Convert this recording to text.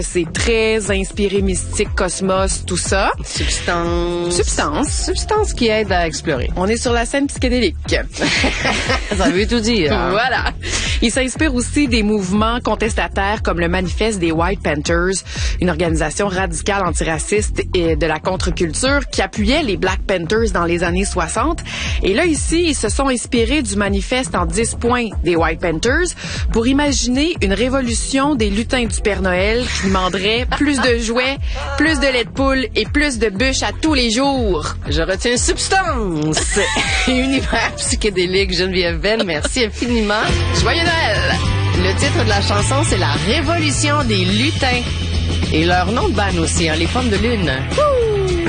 C'est très inspiré mystique, cosmos, tout ça. Substance qui aide à explorer. On est sur la scène psychédélique. Ça veut tout dire. Hein? Voilà. Il s'inspire aussi des mouvements contestataires comme le manifeste des White Panthers, une organisation radicale antiraciste et de la contre-culture qui appuyait les Black Panthers dans les années 60. Et là, ici, ils se sont inspirés du manifeste en 10 points des White Panthers pour imaginer une révolution des lutins du Père Noël qui demanderait plus de jouets, plus de lait de poule et plus de bûches à tous les jours. Je retiens substance. Univers psychédélique, Geneviève Bell, merci infiniment. Joyeux Noël! Le titre de la chanson, c'est La Révolution des lutins. Et leur nom de band aussi, hein, les Pommes de Lune. Wouh!